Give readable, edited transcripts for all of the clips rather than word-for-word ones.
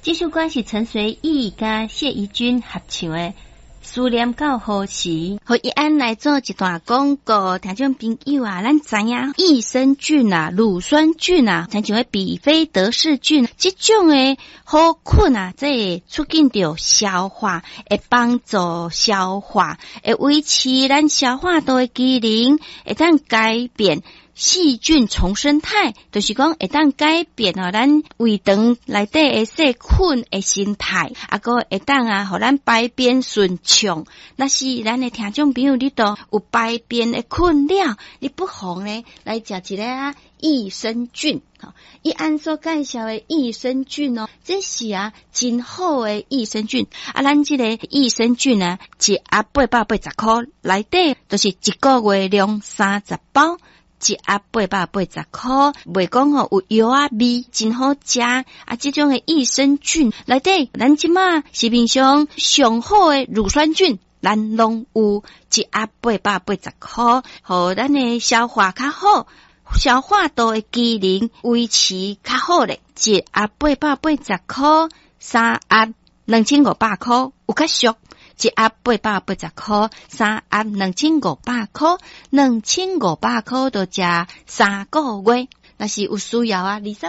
这首歌是陈随意甲谢怡君合唱的。思念到何时？和一安来做一段广告，听众朋友啊，咱知影益生菌啊、乳酸菌啊，像像比菲德氏菌，这种的好菌啊，这会促进着消化，会帮助消化，会维持咱消化道的机能，会当改变细菌重生态，就是讲会当改变咱胃肠内底的细菌的生态，个会当互咱排便顺畅。那是咱的听众朋友，你都有排便的困扰，你不妨呢来食一个益生菌。一按所介绍的益生菌这是真好的益生菌。咱这个益生菌一盒880块，内底就是一个月量30包。一盒880块，袂讲有药味，真好食。这种的益生菌内底，咱即马市面上上好的乳酸菌，咱拢有一盒880块，互咱的消化较好，消化道的机能维持较好咧。一盒880块，3盒2500块，有较俗。一盒880块，3盒2500块，2500块就食3个月。若是有需要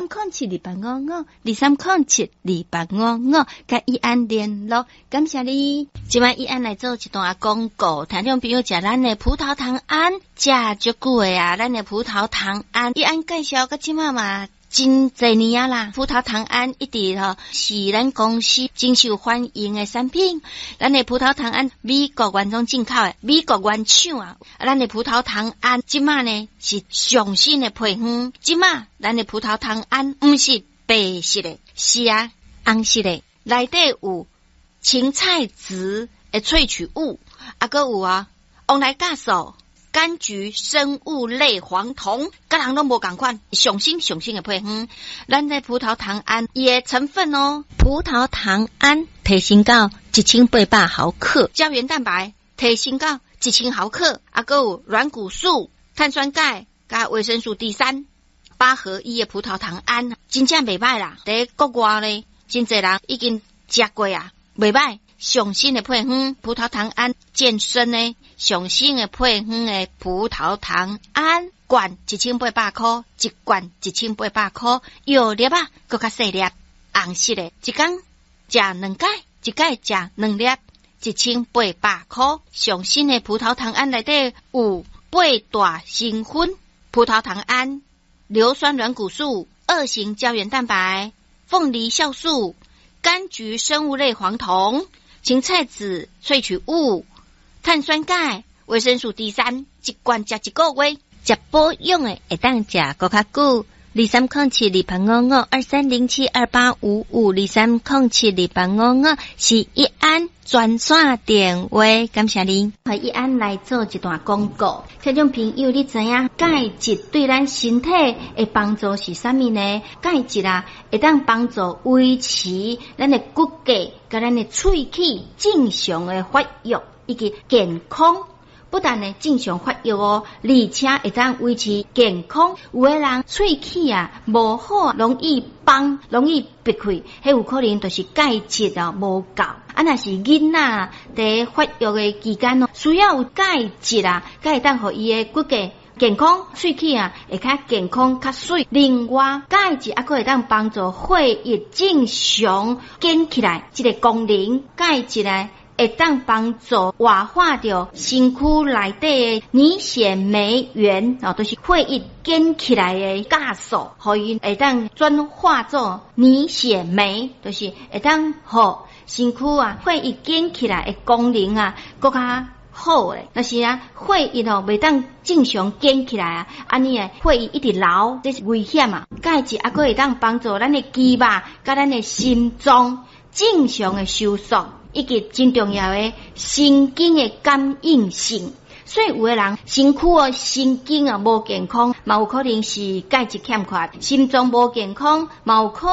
23072855，23072855，甲一安联络。感谢你。今晚一安来做一段广告，听众朋友食咱的葡萄糖胺，食足久的咱的葡萄糖胺，一安介绍到即马嘛。真侪年啦，葡萄糖胺一直是咱公司真受欢迎的产品。咱的葡萄糖胺美国原装进口的，美国原厂咱的葡萄糖胺即马呢是上新的配方。即马咱的葡萄糖胺不是白色的，是红色的，内底有青菜籽的萃取物，还有往来酵素。柑橘生物类黄酮，各人都无同款，上新的配方。咱的葡萄糖胺伊的成分葡萄糖胺提升到1800毫克，胶原蛋白提升到1000毫克，还有软骨素、碳酸钙加维生素 D3， 8合1的葡萄糖胺，真正袂歹啦。在国外呢，真侪人已经食过袂歹。上新的配方，葡萄糖胺健身呢。上新的配方的葡萄糖胺罐1800块，一罐1800块，药粒更较细粒，红色的，一天食2盖，一盖食2粒，1800块。上新的葡萄糖胺内底有8大成分：葡萄糖胺、硫酸软骨素、2型胶原蛋白、凤梨酵素、柑橘生物类黄酮、芹菜籽萃取物。碳酸钙、维生素 D3， 一罐食1个月，食保养的会当食更较久。23072855，23072855是一安专线电话，感谢您。和一安来做一段广告，听众朋友，你知影钙质对咱身体的帮助是啥物呢？钙质会当帮助维持咱的骨骼甲咱的喙齿正常的发育以及健康。不但呢正常发育而且会当维持健康。有的人喙齿无好，容易崩，容易闭开，迄有可能就是钙质无够。若是囡仔在发育的期间需要有钙质才会当互伊的骨骼健康，喙齿会较健康较水。另外，钙质还会当帮助血液正常建起来，这个功能。钙质会当帮助活化掉身躯内底的凝血酶原，就是血液建起来的酵素，互伊会当转化做凝血酶，就是会当互身躯血液建起来的功能更较好诶。但是血液袂当正常建起来安尼血液一直流，这是危险钙质还会当帮助咱的肌肉甲咱的心脏正常的收缩。以及真重要的神经的感应性，所以有的人身躯神经无健康，嘛有可能是钙质欠缺；心脏无健康，嘛有可